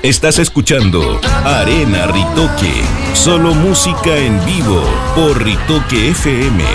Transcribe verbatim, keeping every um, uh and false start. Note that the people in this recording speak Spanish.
Estás escuchando Arena Ritoque, solo música en vivo por Ritoque F M.